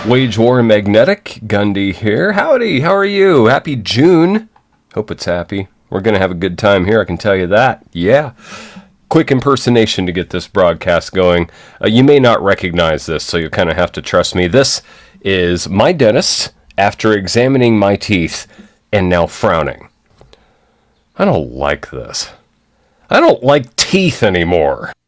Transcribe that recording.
Wage War Magnetic, Gundy here. Howdy, how are you? Happy June. Hope it's happy. We're going to have a good time here, I can tell you that. Yeah. Quick impersonation to get this broadcast going. You may not recognize this, so you kind of have to trust me. This is my dentist after examining my teeth and now frowning. I don't like this. I don't like teeth anymore.